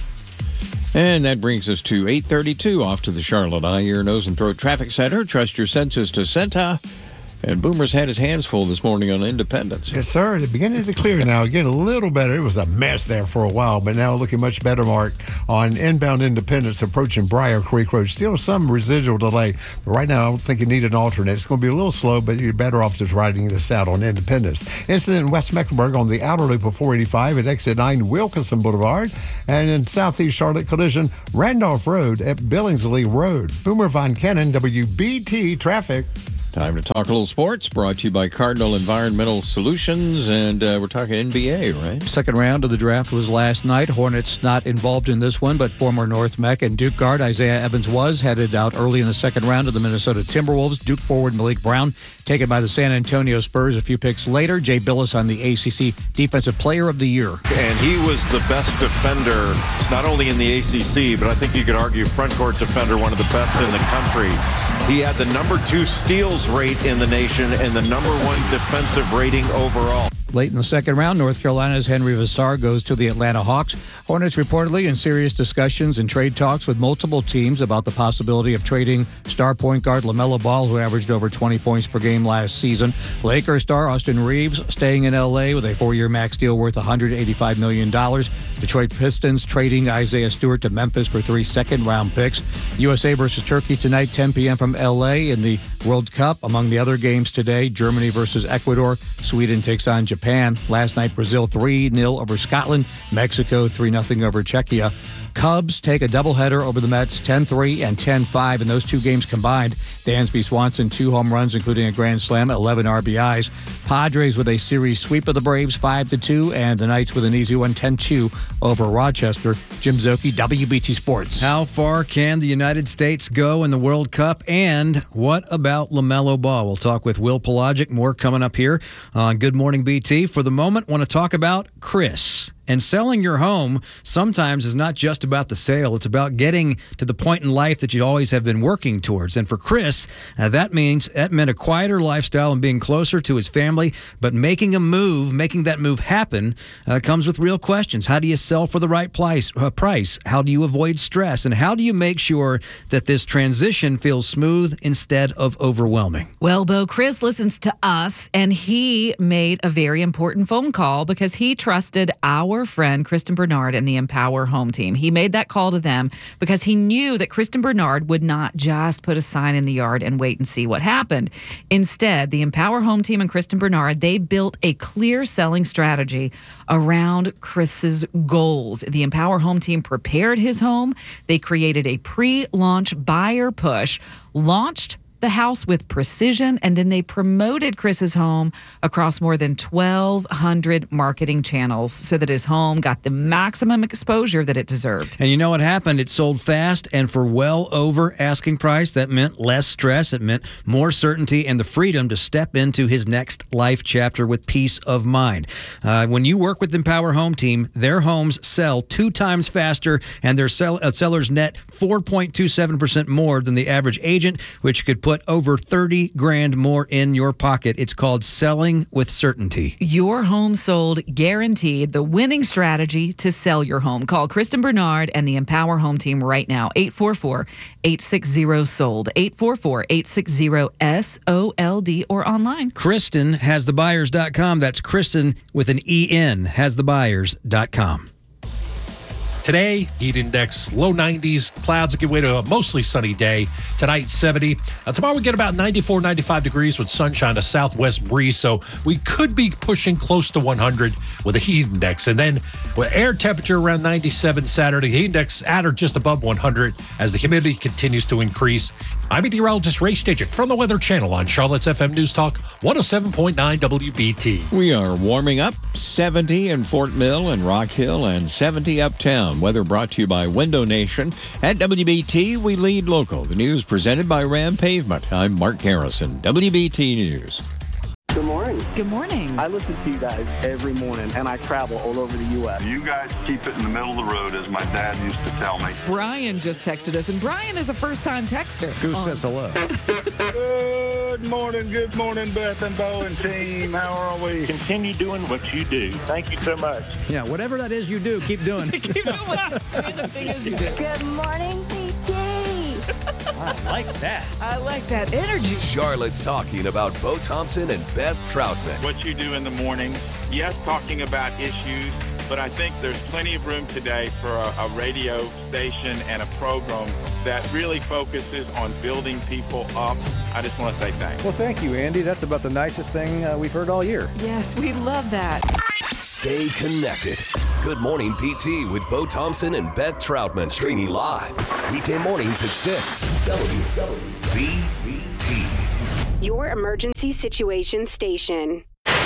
And that brings us to eight thirty-two, off to the Charlotte Eye, Ear, Nose, and Throat Traffic Center. Trust your senses to Senta. And Boomer's had his hands full this morning on Independence. Yes, sir. It's beginning to clear now. Get a little better. It was a mess there for a while, but now looking much better, Mark, on inbound Independence approaching Briar Creek Road. Still some residual delay, but right now I don't think you need an alternate. It's going to be a little slow, but you're better off just riding this out on Independence. Incident in West Mecklenburg on the outer loop of four eighty-five at exit nine Wilkinson Boulevard. And in Southeast Charlotte, collision Randolph Road at Billingsley Road. Boomer Von Cannon, W B T Traffic. Time to talk a little sports, brought to you by Cardinal Environmental Solutions, and uh, we're talking N B A, right? Second round of the draft was last night. Hornets not involved in this one, but former North Mech and Duke guard Isaiah Evans was headed out early in the second round of the Minnesota Timberwolves. Duke forward Malik Brown taken by the San Antonio Spurs a few picks later. Jay Billis on the A C C Defensive Player of the Year. And he was the best defender, not only in the A C C, but I think you could argue front court defender, one of the best in the country. He had the number two steals rate in the nation and the number one defensive rating overall. Late in the second round, North Carolina's Henry Vassar goes to the Atlanta Hawks. Hornets reportedly in serious discussions and trade talks with multiple teams about the possibility of trading star point guard LaMelo Ball, who averaged over twenty points per game last season. Lakers star Austin Reeves staying in L A with a four-year max deal worth one hundred eighty-five million dollars. Detroit Pistons trading Isaiah Stewart to Memphis for three second-round picks. U S A versus Turkey tonight, ten p.m. from L A in the World Cup. Among the other games today, Germany versus Ecuador. Sweden takes on Japan. Last night, Brazil three nil over Scotland. Mexico three nothing over Czechia. Cubs take a doubleheader over the Mets, ten three and ten five. In those two games combined, Dansby Swanson, two home runs, including a grand slam, eleven R B Is. Padres with a series sweep of the Braves, five to two, and the Knights with an easy one, ten two over Rochester. Jim Zoki, W B T Sports. How far can the United States go in the World Cup? And what about LaMelo Ball? We'll talk with Will Pelagic. More coming up here on Good Morning B T. For the moment, want to talk about Chris. And selling your home sometimes is not just about the sale. It's about getting to the point in life that you always have been working towards. And for Chris, uh, that means that meant a quieter lifestyle and being closer to his family. But making a move, making that move happen, uh, comes with real questions. How do you sell for the right price? Uh, price? How do you avoid stress? And how do you make sure that this transition feels smooth instead of overwhelming? Well, Bo, Chris listens to us, and he made a very important phone call because he trusted our friend Kristen Bernard and the Empower Home Team. He made that call to them because he knew that Kristen Bernard would not just put a sign in the yard and wait and see what happened. Instead, the Empower Home Team and Kristen Bernard, they built a clear selling strategy around Chris's goals. The Empower Home Team prepared his home. They created a pre-launch buyer push, launched the house with precision, and then they promoted Chris's home across more than twelve hundred marketing channels so that his home got the maximum exposure that it deserved. And you know what happened? It sold fast and for well over asking price. That meant less stress. It meant more certainty and the freedom to step into his next life chapter with peace of mind. Uh, when you work with Empower Home Team, their homes sell two times faster and their sell, uh, sellers net four point two seven percent more than the average agent, which could put over thirty grand more in your pocket. It's called selling with certainty. Your home sold guaranteed, the winning strategy to sell your home. Call Kristen Bernard and the Empower Home Team right now. eight four four, eight six zero, sold. eight four four, eight six zero, S O L D or online. Kristen has the buyers dot com. That's Kristen with an E N, has the buyers dot com. Today, heat index low nineties. Clouds give way to a mostly sunny day. Tonight, seventy. Uh, tomorrow, we get about ninety-four, ninety-five degrees with sunshine, a southwest breeze. So we could be pushing close to one hundred with a heat index. And then with air temperature around ninety-seven Saturday, heat index at or just above one hundred as the humidity continues to increase. I'm meteorologist Ray Stidget from the Weather Channel on Charlotte's F M News Talk one oh seven point nine W B T. We are warming up. seventy in Fort Mill and Rock Hill and seventy uptown. Weather brought to you by Window Nation. At W B T, we lead local. The news presented by Ram Pavement. I'm Mark Harrison, W B T News. Good morning. Good morning. I listen to you guys every morning, and I travel all over the U S. You guys keep it in the middle of the road, as my dad used to tell me. Brian just texted us, and Brian is a first-time texter. Who says hello? Good morning, good morning, Beth and Bo and team. How are we? Continue doing what you do. Thank you so much. Yeah, whatever that is you do, keep doing. Keep doing what random thing is you do. Good morning, P T. I like that. I like that energy. Charlotte's talking about Bo Thompson and Beth Troutman. What you do in the morning, yes, talking about issues, but I think there's plenty of room today for a, a radio station and a program that really focuses on building people up. I just want to say thanks. Well, thank you, Andy. That's about the nicest thing uh, we've heard all year. Yes, we love that. Stay connected. Good Morning P T with Bo Thompson and Beth Troutman. Streaming live. Weekday mornings at six. W B T. Your emergency situation station.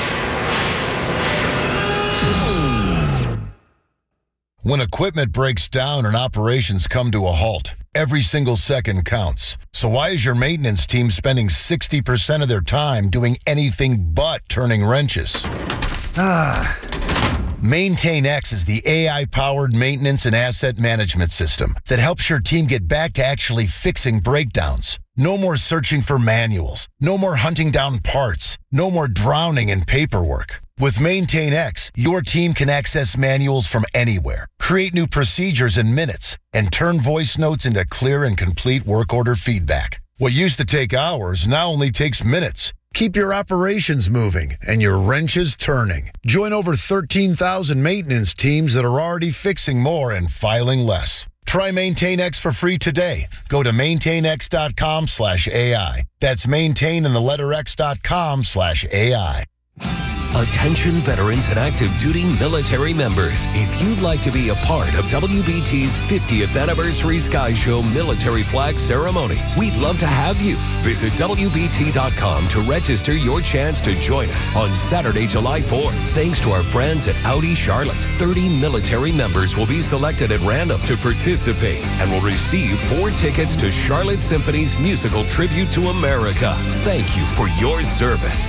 When equipment breaks down and operations come to a halt, every single second counts. So why is your maintenance team spending sixty percent of their time doing anything but turning wrenches? Ah. MaintainX is the A I-powered maintenance and asset management system that helps your team get back to actually fixing breakdowns. No more searching for manuals. No more hunting down parts. No more drowning in paperwork. With MaintainX, your team can access manuals from anywhere, create new procedures in minutes, and turn voice notes into clear and complete work order feedback. What used to take hours now only takes minutes. Keep your operations moving and your wrenches turning. Join over thirteen thousand maintenance teams that are already fixing more and filing less. Try MaintainX for free today. Go to maintainx.com slash AI. That's maintain and the letter x.com slash AI. Attention veterans and active duty military members. If you'd like to be a part of W B T's fiftieth Anniversary Sky Show Military Flag Ceremony, we'd love to have you. Visit W B T dot com to register your chance to join us on Saturday, July fourth. Thanks to our friends at Audi Charlotte, thirty military members will be selected at random to participate and will receive four tickets to Charlotte Symphony's musical tribute to America. Thank you for your service.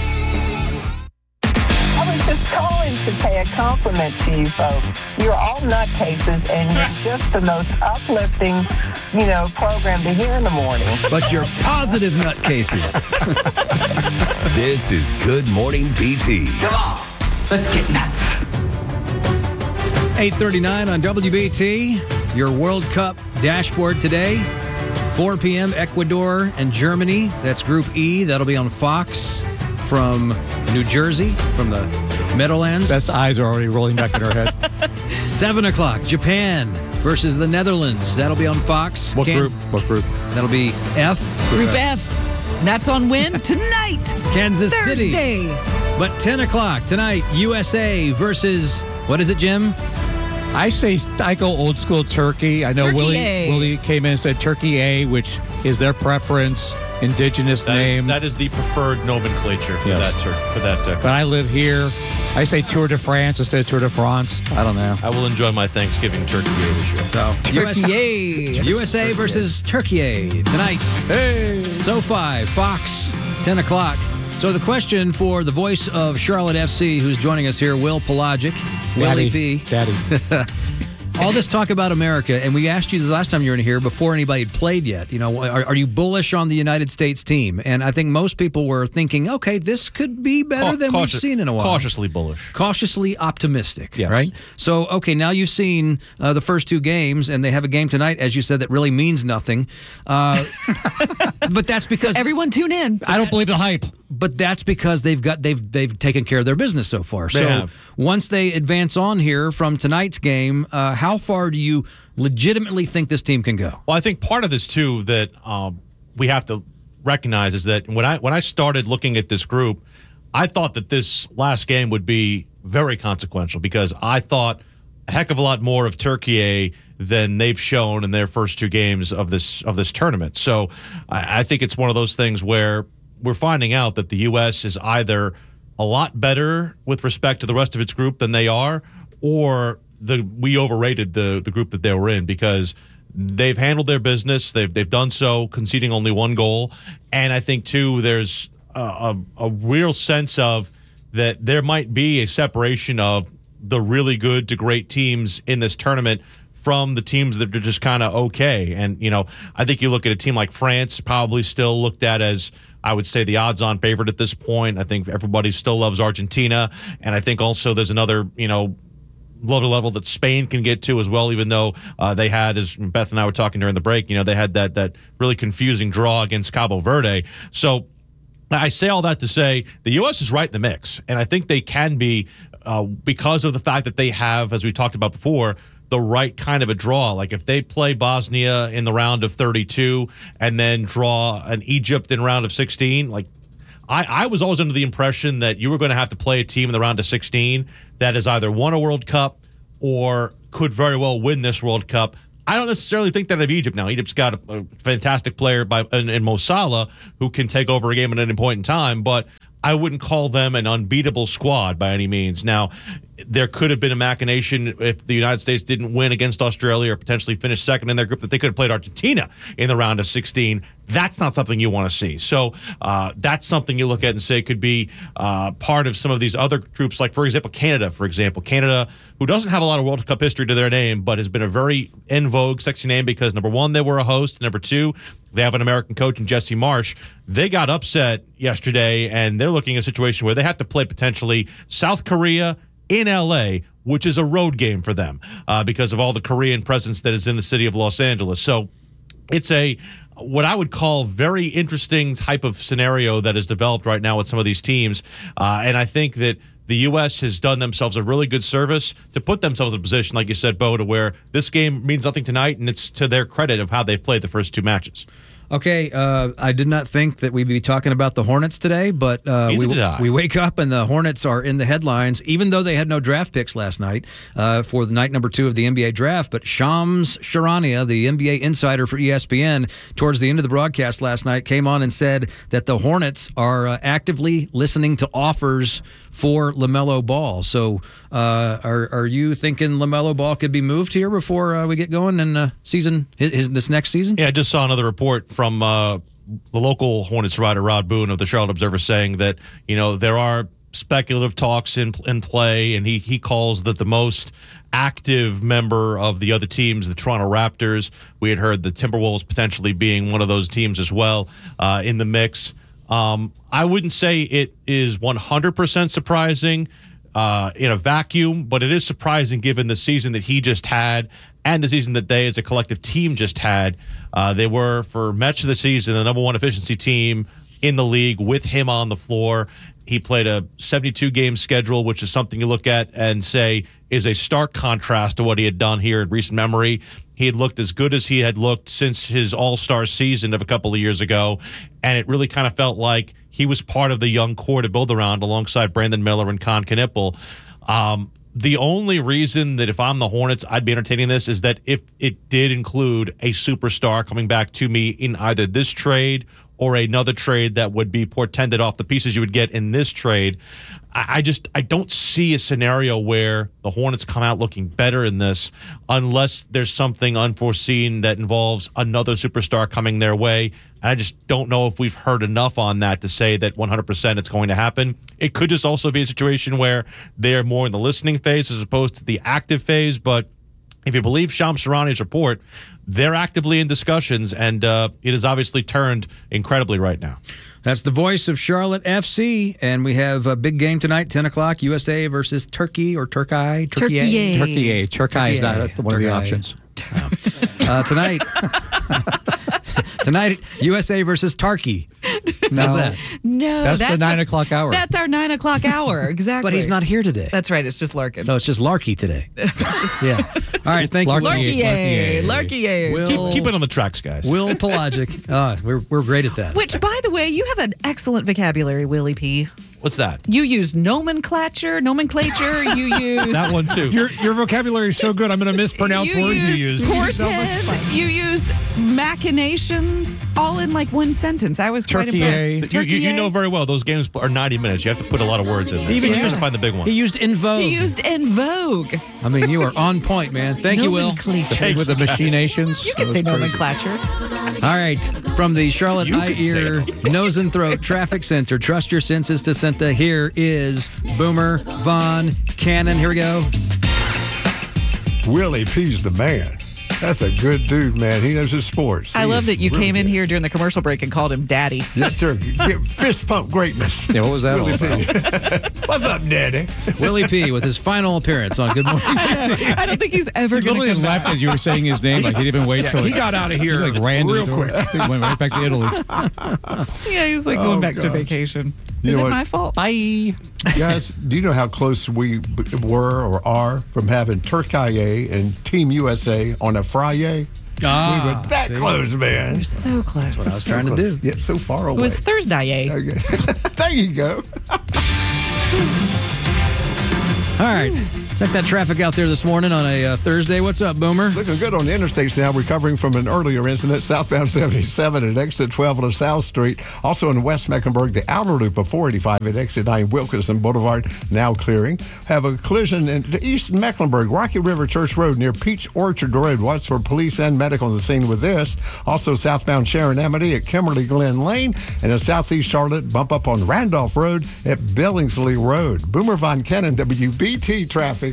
Just calling to pay a compliment to you folks. You're all nutcases, and you're just the most uplifting, you know, program to hear in the morning. But you're positive nutcases. This is Good Morning B T. Come on, let's get nuts. eight thirty-nine on W B T. Your World Cup dashboard today. four p.m. Ecuador and Germany. That's Group E. That'll be on Fox from New Jersey, from the Meadowlands. Beth's eyes are already rolling back in her head. Seven o'clock, Japan versus the Netherlands. That'll be on Fox. What Kansas, group? What group? That'll be F. Group F. And that's on when? Tonight. Kansas Thursday. City. But ten o'clock tonight, U S A versus, what is it, Jim? I say I go old school Turkey. It's I know Turkey Willie A. Willie came in and said Turkey A, which is their preference, indigenous That name. Is, that is the preferred nomenclature for Yes. that tur- for that. Uh, but I live here. I say Tour de France instead of Tour de France. I don't know. I will enjoy my Thanksgiving turkey this year. So Turkey A. U S A versus Turkey A tonight. Hey. SoFi, Fox, ten o'clock. So the question for the voice of Charlotte F C, who's joining us here, Will Pelagic, Willie P. Daddy. All this talk about America, and we asked you the last time you were in here before anybody had played yet. You know, are, are you bullish on the United States team? And I think most people were thinking, okay, this could be better Ca- than cautious- we've seen in a while. Cautiously bullish. Cautiously optimistic, Yes. right? So, okay, now you've seen uh, the first two games, and they have a game tonight, as you said, that really means nothing. Uh, but that's because So everyone tune in. I don't believe the hype. but that's because they've got they've they've taken care of their business so far. They so have. once they advance on here from tonight's game, uh, how far do you legitimately think this team can go? Well, I think part of this too that um, we have to recognize is that when I when I started looking at this group, I thought that this last game would be very consequential because I thought a heck of a lot more of Turkey than they've shown in their first two games of this of this tournament. So I, I think it's one of those things where we're finding out that the U S is either a lot better with respect to the rest of its group than they are, or the we overrated the the group that they were in because they've handled their business. They've they've done so, conceding only one goal. And I think too, there's a, a, a real sense of that there might be a separation of the really good to great teams in this tournament from the teams that are just kind of okay. And, you know, I think you look at a team like France, probably still looked at as, I would say, the odds-on favorite at this point. I think everybody still loves Argentina. And I think also there's another, you know, level level that Spain can get to as well, even though uh, they had, as Beth and I were talking during the break, you know, they had that that really confusing draw against Cabo Verde. So I say all that to say the U S is right in the mix. And I think they can be uh, because of the fact that they have, as we talked about before, the right kind of a draw. Like if they play Bosnia in the round of thirty-two and then draw an Egypt in round of sixteen, like I, I was always under the impression that you were going to have to play a team in the round of sixteen that has either won a World Cup or could very well win this World Cup. I don't necessarily think that of Egypt now. Egypt's got a, a fantastic player by in, in Mo Salah who can take over a game at any point in time, but I wouldn't call them an unbeatable squad by any means. Now, there could have been a machination if the United States didn't win against Australia or potentially finish second in their group that they could have played Argentina in the round of sixteen. That's not something you want to see. So uh, that's something you look at and say could be uh, part of some of these other groups, like, for example, Canada, for example. Canada, who doesn't have a lot of World Cup history to their name, but has been a very in vogue, sexy name because, number one, they were a host. Number two, they have an American coach in Jesse Marsh. They got upset yesterday, and they're looking at a situation where they have to play potentially South Korea in L A, which is a road game for them uh, because of all the Korean presence that is in the city of Los Angeles. So it's a what I would call very interesting type of scenario that is developed right now with some of these teams. Uh, and I think that the U S has done themselves a really good service to put themselves in a position, like you said, Bo, to where this game means nothing tonight, and it's to their credit of how they've played the first two matches. Okay, uh, I did not think that we'd be talking about the Hornets today, but uh, we, did I. we wake up and the Hornets are in the headlines, even though they had no draft picks last night uh, for the night number two of the N B A draft. But Shams Charania, the N B A insider for E S P N, towards the end of the broadcast last night, came on and said that the Hornets are uh, actively listening to offers for LaMelo Ball. So uh, are are you thinking LaMelo Ball could be moved here before uh, we get going in uh, season his, his, this next season? Yeah, I just saw another report from uh, the local Hornets writer, Rod Boone of the Charlotte Observer, saying that, you know, there are speculative talks in in play, and he, he calls that the most active member of the other teams, the Toronto Raptors. We had heard the Timberwolves potentially being one of those teams as well uh, in the mix. Um, I wouldn't say it is one hundred percent surprising uh, in a vacuum, but it is surprising given the season that he just had and the season that they as a collective team just had. Uh, they were, for much of the season, the number one efficiency team in the league with him on the floor. He played a seventy-two game schedule, which is something you look at and say is a stark contrast to what he had done here in recent memory. He had looked as good as he had looked since his all-star season of a couple of years ago, and it really kind of felt like he was part of the young core to build around alongside Brandon Miller and Con Knippel. Um, the only reason that if I'm the Hornets, I'd be entertaining this is that if it did include a superstar coming back to me in either this trade or another trade that would be portended off the pieces you would get in this trade. I just I don't see a scenario where the Hornets come out looking better in this unless there's something unforeseen that involves another superstar coming their way. And I just don't know if we've heard enough on that to say that one hundred percent it's going to happen. It could just also be a situation where they're more in the listening phase as opposed to the active phase, but if you believe Shams Charania's report, they're actively in discussions, and uh, it has obviously turned incredibly right now. That's the voice of Charlotte F C, and we have a big game tonight, ten o'clock, U S A versus Turkey or Turkey. Turkey. Turkey. Turkey is not one of the options. Uh, tonight, tonight, U S A versus Turkey. How's that? No, That's the nine what's- o'clock hour. That's our nine o'clock hour. Exactly. But he's not here today. That's right. It's just Larkin. So it's just Larky today. Yeah. All right. Thank you. Larky-a, Larky-a. Will- Keep, keep it on the tracks, guys. Will Pelagic. Ah, we're, we're great at that. Which, by the way, you have an excellent vocabulary, Willie P. What's that? You use nomenclature, nomenclature. You use That one, too. Your your vocabulary is so good, I'm going to mispronounce you words you used use. portend. You used machinations, all in like one sentence. I was quite impressed. You, you, you know very well those games are ninety minutes. You have to put a lot of words in there. Even so you used- just find the big one. He used in vogue. He used in vogue. I mean, you are on point, man. Thank you, Will. Nomenclature. With the machinations. You can say nomenclature. All right. From the Charlotte Eye, Ear, Nose and Throat Traffic Center, trust your senses to Senta. Here is Boomer Von Cannon. Here we go. Willie P's the man. That's a good dude, man. He knows his sports. I He love is that you really came in good. here during the commercial break and called him Daddy. Yes, sir. Get fist pump greatness. Yeah, what was that all Willie about? P. What's up, Daddy? Willie P. with his final appearance on Good Morning. I don't think he's ever He going to literally come left back. as you were saying his name. Like he didn't even wait Yeah, till he got out of here he like ran to the real door. quick. He went right back to Italy. Yeah, he was like going Oh, back to gosh. vacation. You Is know it what? my fault? Bye. Guys, do you know how close we b- were or are from having Turkey and Team U S A on a Friday? Ah, we were that see? close, man. You're so close. That's what I was trying to do. Yet so far It away. was Thursday. Okay. There you go. All right. Check that traffic out there this morning on a uh, Thursday. What's up, Boomer? Looking good on the interstates now, recovering from an earlier incident, southbound seventy-seven at exit twelve on South Street. Also in West Mecklenburg, the outer loop of four eighty-five at exit nine Wilkinson Boulevard, now clearing. Have a collision in to East Mecklenburg, Rocky River Church Road near Peach Orchard Road. Watch for police and medical on the scene with this. Also southbound Sharon Amity at Kimberly Glen Lane, and in Southeast Charlotte, bump up on Randolph Road at Billingsley Road. Boomer Von Cannon, W B T Traffic.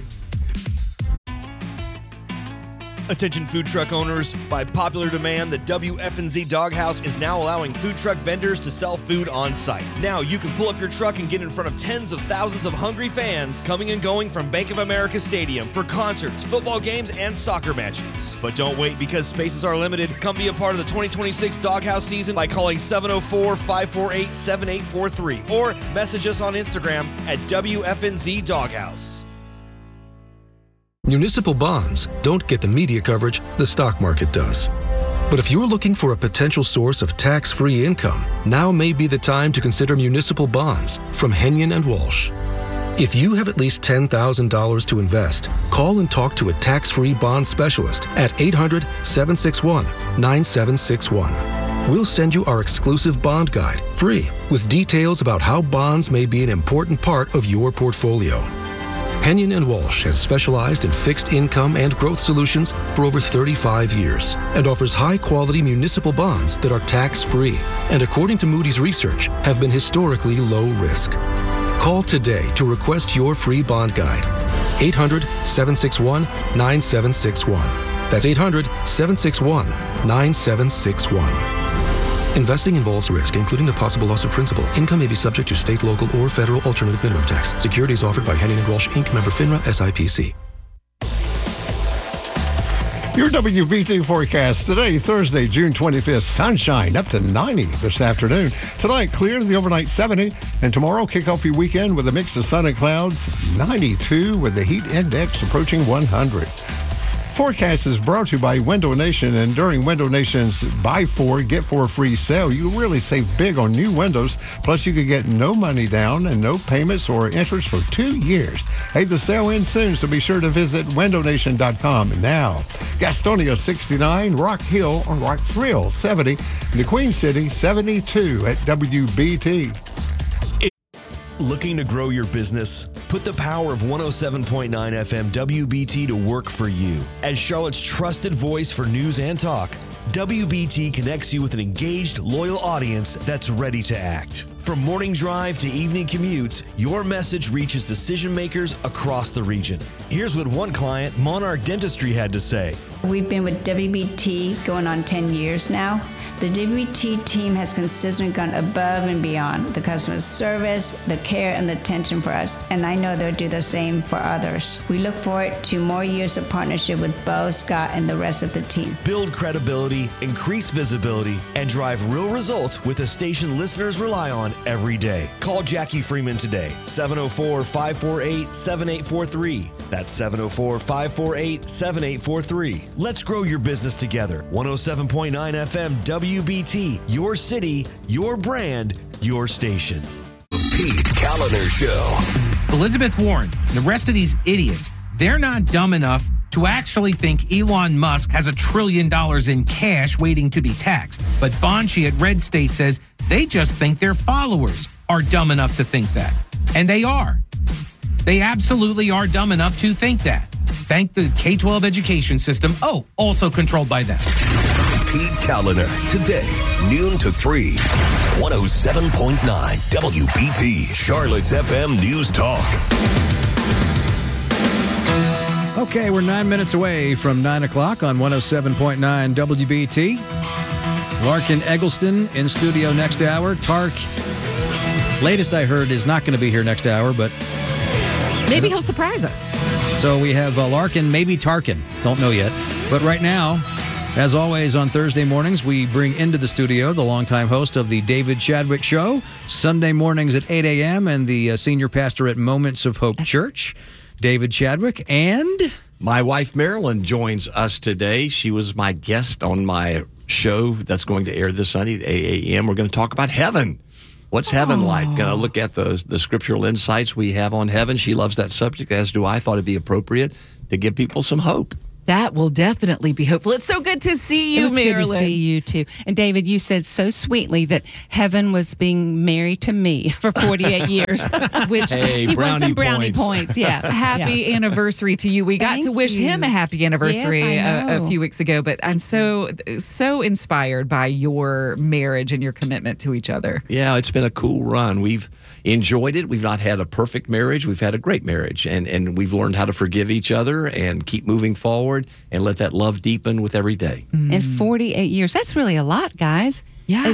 Attention food truck owners, by popular demand, the W F N Z Doghouse is now allowing food truck vendors to sell food on site. Now you can pull up your truck and get in front of tens of thousands of hungry fans coming and going from Bank of America Stadium for concerts, football games, and soccer matches. But don't wait, because spaces are limited. Come be a part of the twenty twenty-six Doghouse season by calling seven oh four, five four eight, seven eight four three or message us on Instagram at W F N Z Doghouse. Municipal bonds don't get the media coverage the stock market does. But if you're looking for a potential source of tax-free income, now may be the time to consider municipal bonds from Henyon and Walsh. If you have at least ten thousand dollars to invest, call and talk to a tax-free bond specialist at eight hundred, seven six one, nine seven six one. We'll send you our exclusive bond guide, free, with details about how bonds may be an important part of your portfolio. Henyon and Walsh has specialized in fixed income and growth solutions for over thirty-five years and offers high-quality municipal bonds that are tax-free and, according to Moody's research, have been historically low risk. Call today to request your free bond guide. eight hundred, seven six one, nine seven six one. That's eight hundred, seven six one, nine seven six one. Investing involves risk, including the possible loss of principal. Income may be subject to state, local, or federal alternative minimum tax. Securities offered by Henning and Walsh, Incorporated. Member FINRA, S I P C. Your W B T forecast today, Thursday, June twenty-fifth. Sunshine up to ninety this afternoon. Tonight, clear to the overnight seventy. And tomorrow, kick off your weekend with a mix of sun and clouds, ninety-two, with the heat index approaching one hundred. Forecast is brought to you by Window Nation, and during Window Nation's Buy Four, Get Four free sale, you really save big on new windows. Plus, you could get no money down and no payments or interest for two years. Hey, the sale ends soon, so be sure to visit window nation dot com now. Gastonia sixty-nine, Rock Hill or Rock Thrill seventy, and the Queen City seventy-two at W B T. Looking to grow your business? Put the power of one oh seven point nine F M W B T to work for you. As Charlotte's trusted voice for news and talk, W B T connects you with an engaged, loyal audience that's ready to act. From morning drive to evening commutes, your message reaches decision makers across the region. Here's what one client, Monarch Dentistry, had to say. We've been with W B T going on ten years now. The W B T team has consistently gone above and beyond the customer service, the care, and the attention for us, and I know they'll do the same for others. We look forward to more years of partnership with Bo, Scott, and the rest of the team. Build credibility, increase visibility, and drive real results with a station listeners rely on every day. Call Jackie Freeman today, seven oh four, five four eight, seven eight four three. That's seven oh four, five four eight, seven eight four three. Let's grow your business together. one oh seven point nine F M W B T, your city, your brand, your station. Pete Callender Show. Elizabeth Warren and the rest of these idiots, they're not dumb enough to actually think Elon Musk has a trillion dollars in cash waiting to be taxed. But Bonchi at Red State says they just think their followers are dumb enough to think that. And they are. They absolutely are dumb enough to think that. Thank the K twelve education system. Oh, also controlled by them. Pete Callender, today, noon to three. one oh seven point nine W B T, Charlotte's F M News Talk. Okay, we're nine minutes away from nine o'clock on one oh seven point nine W B T. Larkin Eggleston in studio next hour. Tark, latest I heard, is not going to be here next hour, but maybe he'll surprise us. So we have uh, Larkin, maybe Tarkin. Don't know yet. But right now, as always on Thursday mornings, we bring into the studio the longtime host of the David Chadwick Show, Sunday mornings at eight a.m., and the uh, senior pastor at Moments of Hope Church, David Chadwick, and my wife Marilyn joins us today. She was my guest on my show that's going to air this Sunday at eight a.m. We're going to talk about heaven. What's heaven Aww. like? Going to look at the, the scriptural insights we have on heaven. She loves that subject, as do I. Thought it'd be appropriate to give people some hope. That will definitely be hopeful. It's so good to see you, it was Marilyn. good to see you, too. And, David, you said so sweetly that heaven was being married to me for forty-eight years. Which hey, you brownie want some brownie points. points. Yeah. Happy yeah. anniversary to you. We got Thank to wish you. him a happy anniversary Yes, I a, a know. few weeks ago, but I'm so, so inspired by your marriage and your commitment to each other. Yeah, it's been a cool run. We've enjoyed it. We've not had a perfect marriage. We've had a great marriage, and, and we've learned how to forgive each other and keep moving forward and let that love deepen with every day. And forty-eight years. That's really a lot, guys. Yeah.